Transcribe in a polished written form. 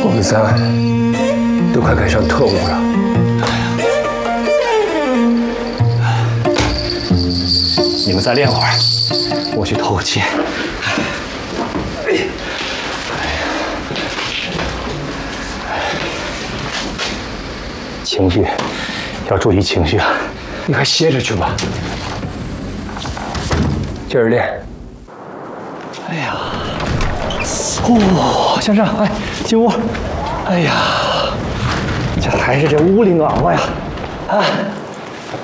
我们仨都快赶上特务了。 你们再练会儿，我去透个气。情绪要注意情绪啊！ 你还歇着去吧，接着练。 哎呀，哦，先生，哎，进屋。哎呀，这还是这屋里暖和呀！啊。